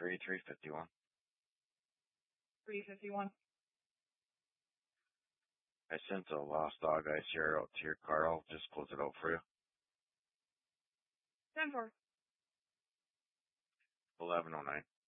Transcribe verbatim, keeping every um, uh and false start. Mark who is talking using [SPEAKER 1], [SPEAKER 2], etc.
[SPEAKER 1] three, three fifty-one.
[SPEAKER 2] three fifty-one.
[SPEAKER 1] I sent a lost dog ice here out to your car. I'll just close it out for you.
[SPEAKER 2] ten four.
[SPEAKER 1] eleven oh nine.